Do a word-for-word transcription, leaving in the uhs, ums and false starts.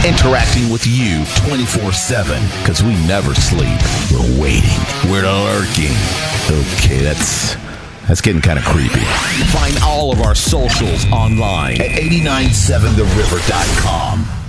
interacting with you twenty-four seven, because we never sleep. We're waiting. We're lurking. Okay, that's that's getting kind of creepy. Find all of our socials online at eight nine seven the river dot com.